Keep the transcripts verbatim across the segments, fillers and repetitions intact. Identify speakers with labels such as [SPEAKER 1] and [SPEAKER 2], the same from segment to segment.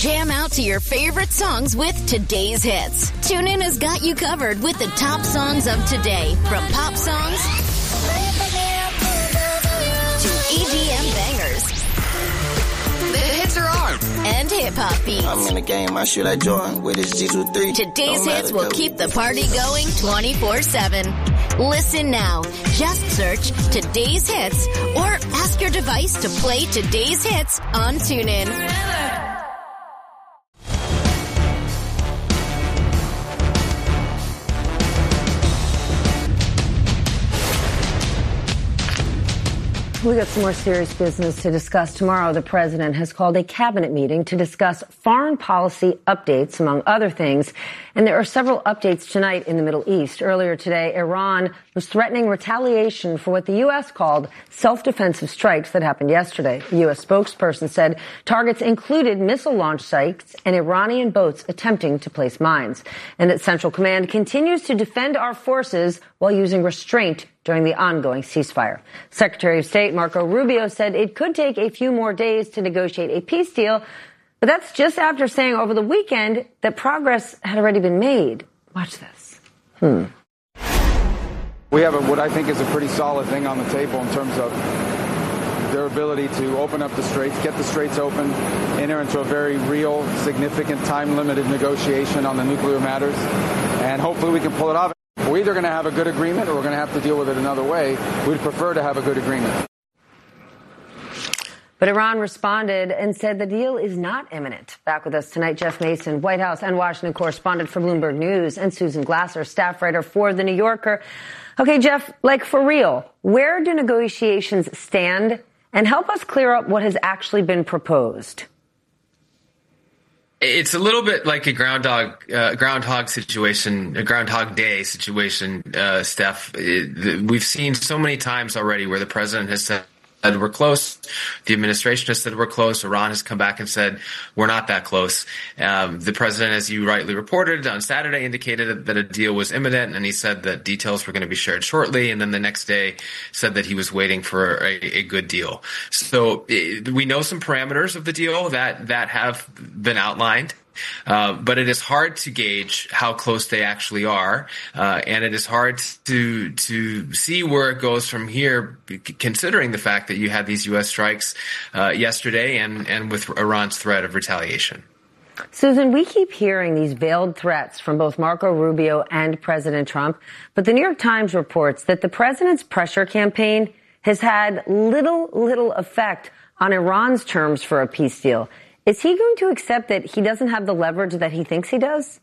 [SPEAKER 1] Jam out to your favorite songs with today's hits. TuneIn has got you covered with the top songs of today, from pop songs to E D M bangers. The hits are on. And hip-hop beats.
[SPEAKER 2] I'm in the game, I shoot like Jordan with his G twenty-three.
[SPEAKER 1] Today's hits will keep the party going twenty-four seven. Listen now. Just search Today's Hits or ask your device to play Today's Hits on TuneIn.
[SPEAKER 3] We got some more serious business to discuss. Tomorrow, the president has called a cabinet meeting to discuss foreign policy updates, among other things. And there are several updates tonight in the Middle East. Earlier today, Iran was threatening retaliation for what the U S called self-defensive strikes that happened yesterday. The U S spokesperson said targets included missile launch sites and Iranian boats attempting to place mines. And that Central Command continues to defend our forces while using restraint during the ongoing ceasefire. Secretary of State Marco Rubio said it could take a few more days to negotiate a peace deal, but that's just after saying over the weekend that progress had already been made. Watch this. Hmm.
[SPEAKER 4] We have a, what I think is a pretty solid thing on the table in terms of their ability to open up the straits, get the straits open, enter into a very real, significant, time-limited negotiation on the nuclear matters, and hopefully we can pull it off. We're either going to have a good agreement or we're going to have to deal with it another way. We'd prefer to have a good agreement.
[SPEAKER 3] But Iran responded and said the deal is not imminent. Back with us tonight, Jeff Mason, White House and Washington correspondent for Bloomberg News, and Susan Glasser, staff writer for The New Yorker. Okay, Jeff, like for real, where do negotiations stand? And help us clear up what has actually been proposed.
[SPEAKER 5] It's a little bit like a groundhog uh, groundhog situation, a Groundhog Day situation, uh, Steph. It, we've seen so many times already where the president has said we're close. The administration has said we're close. Iran has come back and said we're not that close. Um, the president, as you rightly reported on Saturday, indicated that a deal was imminent, and he said that details were going to be shared shortly. And then the next day said that he was waiting for a, a good deal. So it, we know some parameters of the deal that that have been outlined. Uh, but it is hard to gauge how close they actually are, uh, and it is hard to to see where it goes from here, considering the fact that you had these U S strikes uh, yesterday and, and with Iran's threat of retaliation.
[SPEAKER 3] Susan, we keep hearing these veiled threats from both Marco Rubio and President Trump, but the New York Times reports that the president's pressure campaign has had little, little effect on Iran's terms for a peace deal. Is he going to accept that he doesn't have the leverage that he thinks he does?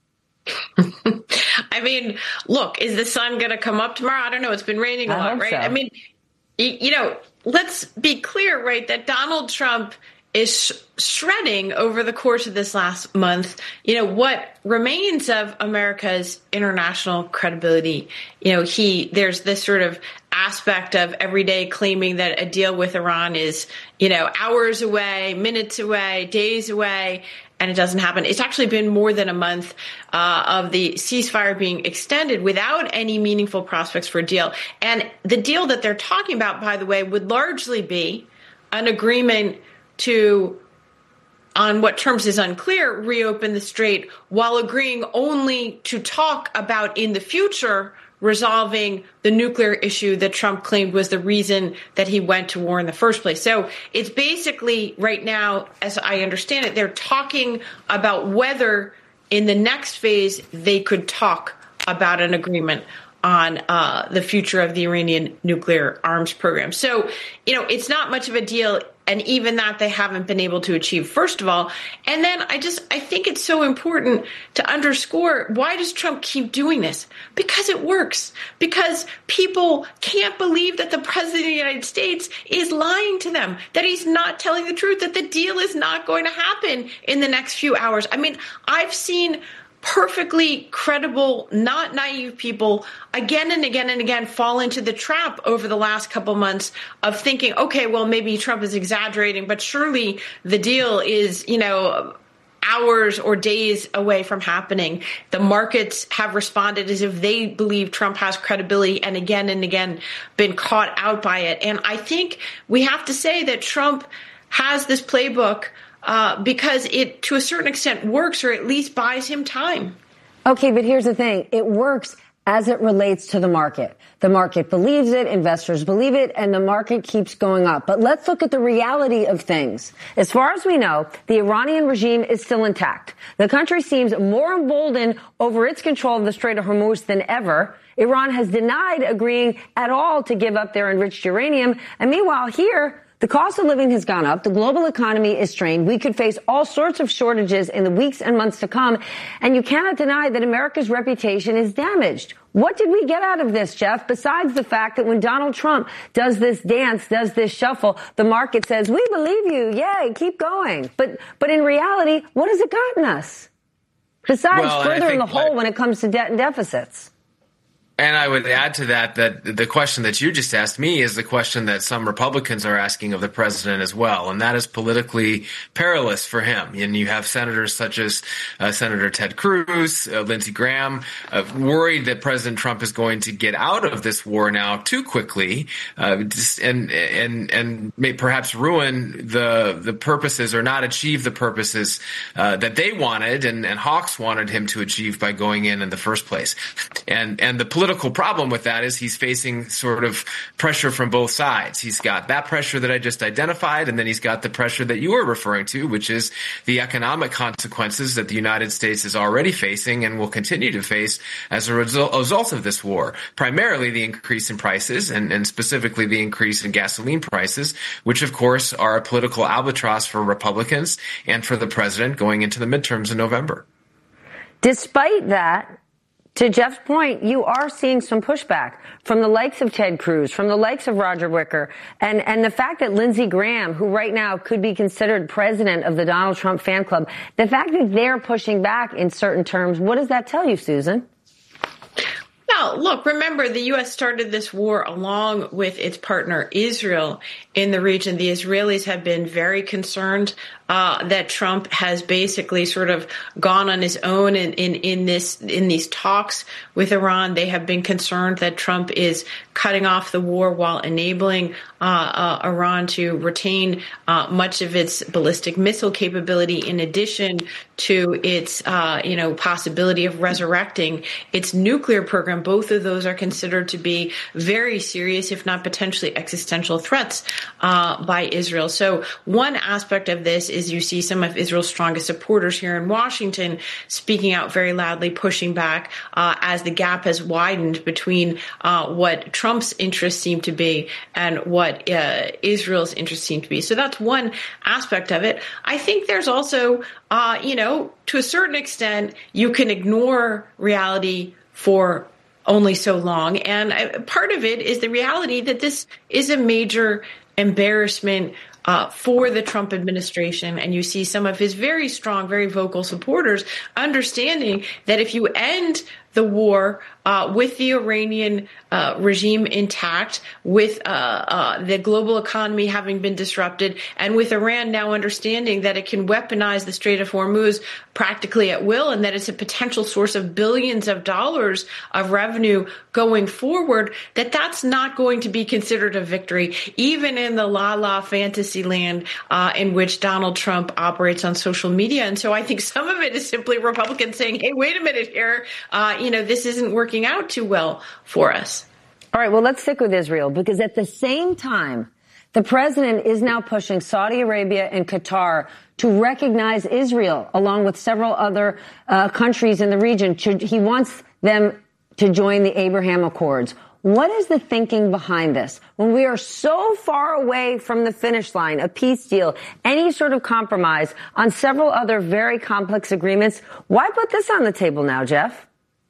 [SPEAKER 6] I mean, look, is the sun going to come up tomorrow? I don't know. It's been raining a
[SPEAKER 3] I
[SPEAKER 6] lot,
[SPEAKER 3] hope
[SPEAKER 6] right?
[SPEAKER 3] so.
[SPEAKER 6] I mean, you know, let's be clear, right, that Donald Trump is shredding over the course of this last month, you know, what remains of America's international credibility. You know, he, there's this sort of aspect of every day claiming that a deal with Iran is, you know, hours away, minutes away, days away, and it doesn't happen. It's actually been more than a month uh, of the ceasefire being extended without any meaningful prospects for a deal. And the deal that they're talking about, by the way, would largely be an agreement to, on what terms is unclear, reopen the strait while agreeing only to talk about in the future resolving the nuclear issue that Trump claimed was the reason that he went to war in the first place. So it's basically right now, as I understand it, they're talking about whether in the next phase they could talk about an agreement on uh, the future of the Iranian nuclear arms program. So, you know, it's not much of a deal. And even that they haven't been able to achieve, first of all. And then I just, I think it's so important to underscore, why does Trump keep doing this? Because it works. Because people can't believe that the president of the United States is lying to them, that he's not telling the truth, that the deal is not going to happen in the next few hours. I mean, I've seen perfectly credible, not naive people again and again and again fall into the trap over the last couple months of thinking, okay, well, maybe Trump is exaggerating, but surely the deal is, you know, hours or days away from happening. The markets have responded as if they believe Trump has credibility and again and again been caught out by it. And I think we have to say that Trump has this playbook uh, because it, to a certain extent, works or at least buys him time.
[SPEAKER 3] Okay, but here's the thing. It works as it relates to the market. The market believes it, investors believe it, and the market keeps going up. But let's look at the reality of things. As far as we know, the Iranian regime is still intact. The country seems more emboldened over its control of the Strait of Hormuz than ever. Iran has denied agreeing at all to give up their enriched uranium. And meanwhile, here, the cost of living has gone up. The global economy is strained. We could face all sorts of shortages in the weeks and months to come. And you cannot deny that America's reputation is damaged. What did we get out of this, Jeff, besides the fact that when Donald Trump does this dance, does this shuffle, the market says, we believe you. Yay, keep going. But but in reality, what has it gotten us? Besides
[SPEAKER 5] well,
[SPEAKER 3] furthering the hole
[SPEAKER 5] like-
[SPEAKER 3] when it comes to debt and deficits.
[SPEAKER 5] And I would add to that that the question that you just asked me is the question that some Republicans are asking of the president as well, and that is politically perilous for him. And you have senators such as uh, Senator Ted Cruz, uh, Lindsey Graham, uh, worried that President Trump is going to get out of this war now too quickly, uh, and and and may perhaps ruin the the purposes or not achieve the purposes uh, that they wanted and, and Hawks wanted him to achieve by going in in the first place. And and the political Political problem with that is he's facing sort of pressure from both sides. He's got that pressure that I just identified, and then he's got the pressure that you were referring to, which is the economic consequences that the United States is already facing and will continue to face as a result, result of this war. Primarily the increase in prices and, and specifically the increase in gasoline prices, which of course are a political albatross for Republicans and for the president going into the midterms in November.
[SPEAKER 3] Despite that, to Jeff's point, you are seeing some pushback from the likes of Ted Cruz, from the likes of Roger Wicker, and, and the fact that Lindsey Graham, who right now could be considered president of the Donald Trump fan club, the fact that they're pushing back in certain terms, what does that tell you, Susan?
[SPEAKER 6] Well, look, remember, the U S started this war along with its partner Israel in the region. The Israelis have been very concerned uh, that Trump has basically sort of gone on his own in, in, in this in these talks with Iran. They have been concerned that Trump is cutting off the war while enabling uh, uh, Iran to retain uh, much of its ballistic missile capability, in addition to its uh, you know possibility of resurrecting its nuclear program. Both of those are considered to be very serious, if not potentially existential threats uh, by Israel. So one aspect of this is you see some of Israel's strongest supporters here in Washington speaking out very loudly, pushing back uh, as the gap has widened between uh, what Trump's interests seem to be and what uh, Israel's interests seem to be. So that's one aspect of it. I think there's also, uh, you know, to a certain extent, you can ignore reality for only so long. And part of it is the reality that this is a major embarrassment Uh, for the Trump administration. And you see some of his very strong, very vocal supporters understanding that if you end the war uh, with the Iranian uh, regime intact, with uh, uh, the global economy having been disrupted, and with Iran now understanding that it can weaponize the Strait of Hormuz practically at will, and that it's a potential source of billions of dollars of revenue going forward, that that's not going to be considered a victory, even in the la-la fantasy land uh, in which Donald Trump operates on social media. And so I think some of it is simply Republicans saying, hey, wait a minute here, uh, you know, this isn't working out too well for us.
[SPEAKER 3] All right, well, let's stick with Israel, because at the same time, the president is now pushing Saudi Arabia and Qatar to recognize Israel, along with several other uh, countries in the region. He wants them to join the Abraham Accords. What is the thinking behind this? When we are so far away from the finish line, a peace deal, any sort of compromise on several other very complex agreements, why put this on the table now, Jeff?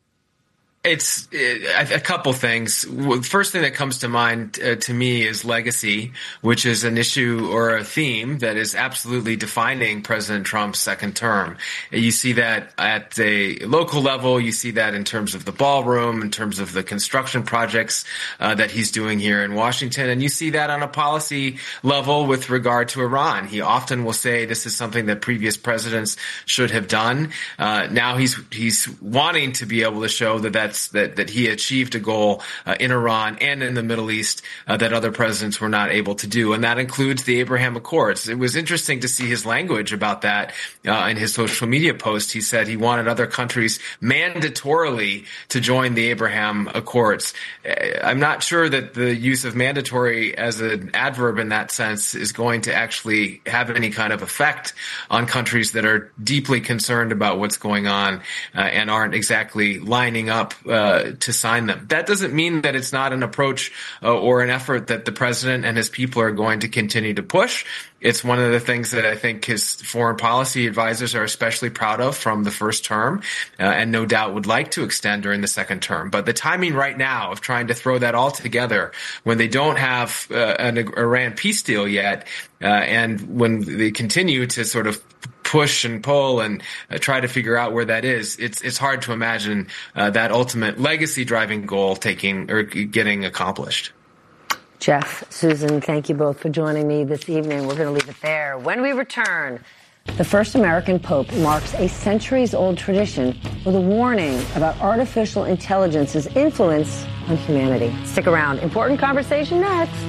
[SPEAKER 5] It's uh, a couple things. First thing that comes to mind uh, to me is legacy, which is an issue or a theme that is absolutely defining President Trump's second term. You see that at the local level. You see that in terms of the ballroom, in terms of the construction projects uh, that he's doing here in Washington. And you see that on a policy level with regard to Iran. He often will say this is something that previous presidents should have done. Uh, now he's he's wanting to be able to show that that that's that that he achieved a goal uh, in Iran and in the Middle East uh, that other presidents were not able to do, and that includes the Abraham Accords. It was interesting to see his language about that uh, in his social media post. He said he wanted other countries mandatorily to join the Abraham Accords. I'm not sure that the use of mandatory as an adverb in that sense is going to actually have any kind of effect on countries that are deeply concerned about what's going on uh, and aren't exactly lining up uh, to sign them. That doesn't mean that it's not an approach uh, or an effort that the president and his people are going to continue to push. It's one of the things that I think his foreign policy advisors are especially proud of from the first term, uh, and no doubt would like to extend during the second term. But the timing right now of trying to throw that all together when they don't have uh, an Iran peace deal yet, uh, and when they continue to sort of push and pull and uh, try to figure out where that is, it's it's hard to imagine uh, that ultimate legacy-driving goal taking or getting accomplished.
[SPEAKER 3] Jeff, Susan, thank you both for joining me this evening. We're going to leave it there. When we return, the first American pope marks a centuries-old tradition with a warning about artificial intelligence's influence on humanity. Stick around. Important conversation next.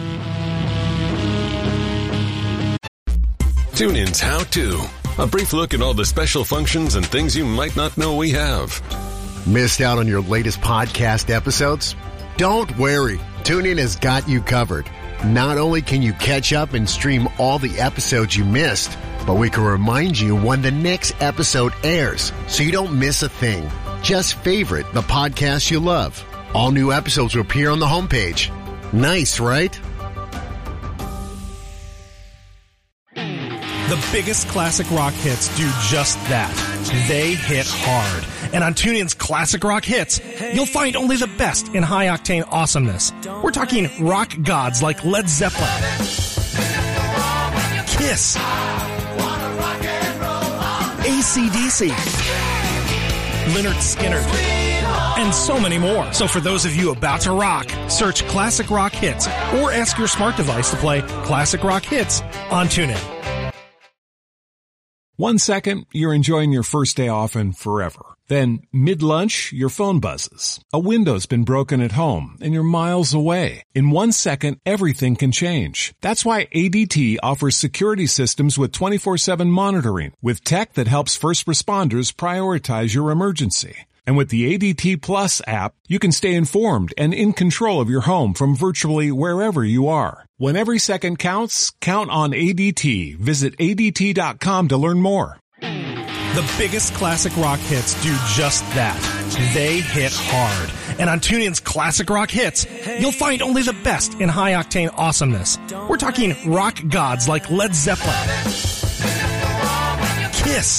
[SPEAKER 7] TuneIn's How To. A brief look at all the special functions and things you might not know we have.
[SPEAKER 8] Missed out on your latest podcast episodes? Don't worry. TuneIn has got you covered. Not only can you catch up and stream all the episodes you missed, but we can remind you when the next episode airs so you don't miss a thing. Just favorite the podcast you love. All new episodes will appear on the homepage. Nice, right?
[SPEAKER 9] The biggest classic rock hits do just that. They hit hard. And on TuneIn's Classic Rock Hits, you'll find only the best in high-octane awesomeness. We're talking rock gods like Led Zeppelin, Kiss, A C D C, Lynyrd Skynyrd, and so many more. So for those of you about to rock, search Classic Rock Hits or ask your smart device to play Classic Rock Hits on TuneIn.
[SPEAKER 10] One second, you're enjoying your first day off and forever. Then, mid-lunch, your phone buzzes. A window's been broken at home, and you're miles away. In one second, everything can change. That's why A D T offers security systems with twenty-four seven monitoring, with tech that helps first responders prioritize your emergency. And with the A D T Plus app, you can stay informed and in control of your home from virtually wherever you are. When every second counts, count on A D T. Visit A D T dot com to learn more.
[SPEAKER 9] The biggest classic rock hits do just that. They hit hard. And on TuneIn's Classic Rock Hits, you'll find only the best in high-octane awesomeness. We're talking rock gods like Led Zeppelin, Kiss,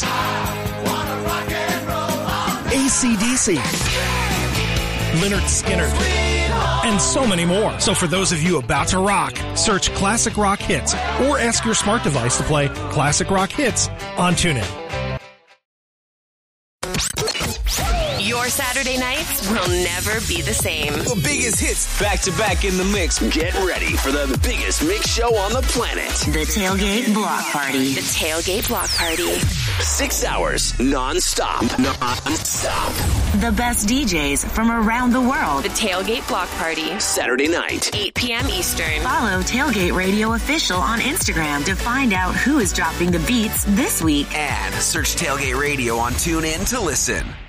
[SPEAKER 9] A C D C, Lynyrd Skynyrd, and so many more. So for those of you about to rock, search Classic Rock Hits or ask your smart device to play Classic Rock Hits on TuneIn.
[SPEAKER 11] Your Saturday nights will never be the same.
[SPEAKER 12] The biggest hits back to back in the mix. Get ready for the biggest mix show on the planet.
[SPEAKER 11] The Tailgate Block Party. The Tailgate Block Party.
[SPEAKER 12] Six hours non-stop. Non-stop.
[SPEAKER 11] The best D Js from around the world. The Tailgate Block Party.
[SPEAKER 12] Saturday night.
[SPEAKER 11] eight p.m. Eastern. Follow Tailgate Radio Official on Instagram to find out who is dropping the beats this week.
[SPEAKER 12] And search Tailgate Radio on TuneIn to listen.